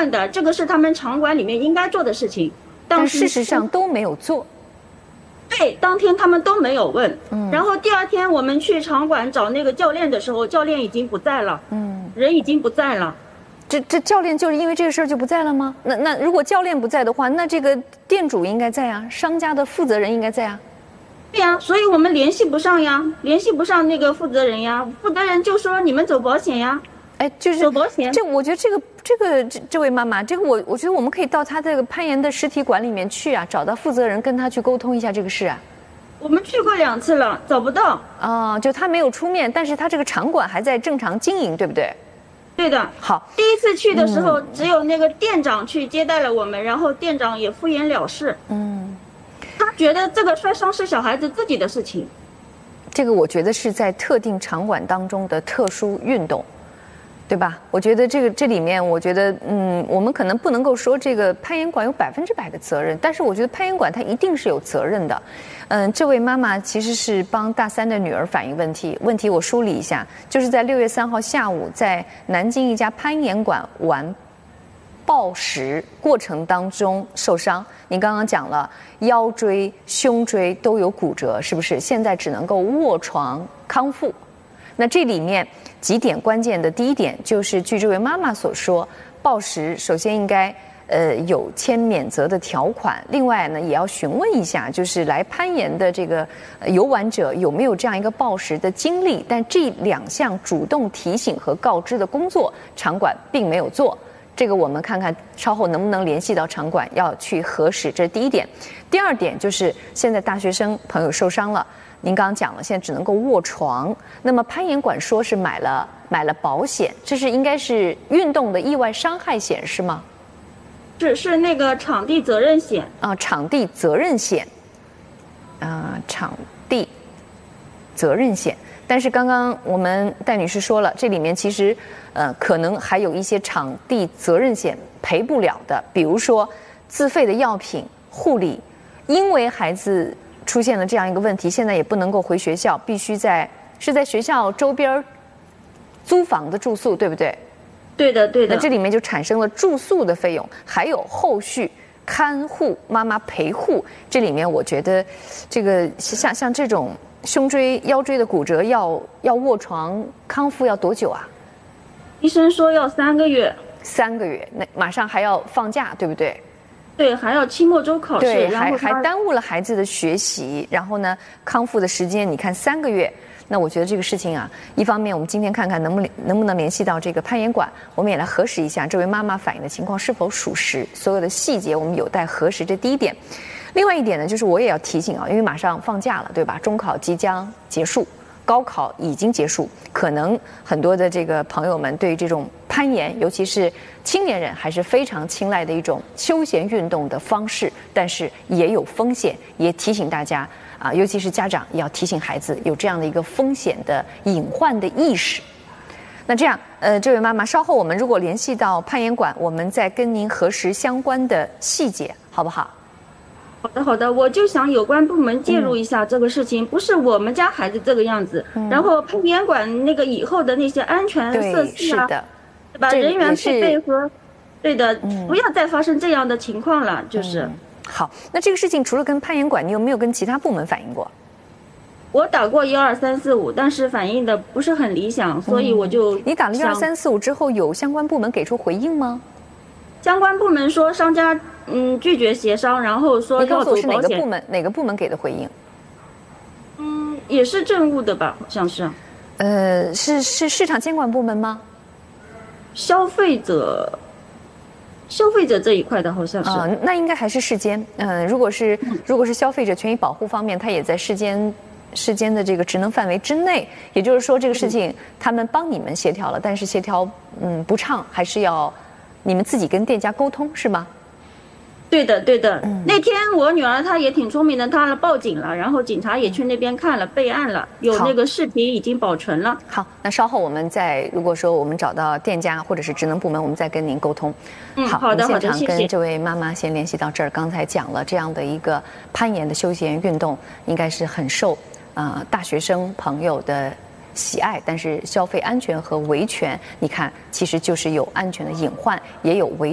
问的，这个是他们场馆里面应该做的事情， 但事实上都没有做。 对，当天他们都没有问。然后第二天我们去场馆找那个教练的时候，教练已经不在了，人已经不在了。 这教练就是因为这个事儿就不在了吗？那如果教练不在的话，那这个店主应该在啊，商家的负责人应该在啊。 对呀，所以我们联系不上呀，联系不上那个负责人呀，负责人就说你们走保险呀。 哎，就是走保险。 我觉得这位妈妈，这个我觉得我们可以到她这个攀岩的实体馆里面去啊，找到负责人跟他去沟通一下这个事啊。 我们去过2次了，找不到。 就他没有出面，但是他这个场馆还在正常经营，对不对？ 对的。 好， 第一次去的时候，只有那个店长去接待了我们，然后店长也敷衍了事。他觉得这个摔伤是小孩子自己的事情。 这个我觉得是在特定场馆当中的特殊运动，对吧？我觉得这里面，我觉得我们可能不能够说这个攀岩馆有100%的责任，但是我觉得攀岩馆它一定是有责任的。这位妈妈其实是帮大3的女儿反映问题我梳理一下，就是在6月3号下午，在南京一家攀岩馆玩抱石过程当中受伤。您刚刚讲了腰椎、胸椎都有骨折，是不是？现在只能够卧床康复。那这里面几点关键的，第一点就是据这位妈妈所说，抱石首先应该有签免责的条款，另外呢也要询问一下，就是来攀岩的这个游玩者有没有这样一个抱石的经历。但这2项主动提醒和告知的工作，场馆并没有做。这个我们看看稍后能不能联系到场馆要去核实，这是第一点。第二点就是现在大学生朋友受伤了，您刚刚讲了，现在只能够卧床。那么攀岩馆说是买了保险，这是应该是运动的意外伤害险是吗？ 是那个场地责任险啊，场地责任险，场地责任险。但是刚刚我们戴女士说了，这里面其实可能还有一些场地责任险赔不了的，比如说自费的药品、护理，因为孩子出现了这样一个问题，现在也不能够回学校，必须在学校周边租房子住宿，对不对？ 对的。 那这里面就产生了住宿的费用，还有后续看护、妈妈陪护。这里面我觉得，这个像这种胸椎、腰椎的骨折要卧床康复要多久啊？ 医生说要3个月。 3个月，那马上还要放假，对不对？ 对，还要期末周考试， 对， 然后还耽误了孩子的学习，然后呢，康复的时间，你看3个月。那我觉得这个事情啊，一方面我们今天看看能不能联系到这个攀岩馆，我们也来核实一下这位妈妈反映的情况是否属实，所有的细节我们有待核实，这第一点。另外一点呢，就是我也要提醒啊，因为马上放假了，对吧？中考即将结束，高考已经结束，可能很多的这个朋友们对这种攀岩，尤其是青年人，还是非常青睐的一种休闲运动的方式，但是也有风险，也提醒大家啊，尤其是家长也要提醒孩子有这样的一个风险的隐患的意识。那这样，这位妈妈，稍后我们如果联系到攀岩馆，我们再跟您核实相关的细节，好不好？ 好的，我就想有关部门介入一下这个事情，不是我们家孩子这个样子，然后攀岩馆那个以后的那些安全设施啊，对吧？人员配备和，对的，不要再发生这样的情况了，就是。 好，那这个事情除了跟攀岩馆，你有没有跟其他部门反映过？ 我打过12345，但是反映的不是很理想，所以我就你打了12345之后，有相关部门给出回应吗？ 相关部门说商家拒绝协商，然后说要走保险。 你告诉我是哪个部门给的回应？ 也是政务的吧，好像是。 是市场监管部门吗？ 消费者这一块的好像是。 那应该还是市监。如果是消费者权益保护方面，它也在市监的这个职能范围之内。也就是说，这个事情他们帮你们协调了，但是协调不畅，还是要你们自己跟店家沟通，是吗？ 对的。那天我女儿她也挺聪明的，她报警了，然后警察也去那边看了，备案了，有那个视频已经保存了。 好，那稍后我们如果说我们找到店家或者是职能部门，我们再跟您沟通。 好的， 现场跟这位妈妈先联系到这儿。刚才讲了这样的一个攀岩的休闲运动，应该是很受大学生朋友的喜爱，但是消费安全和维权，你看其实就是有安全的隐患，也有维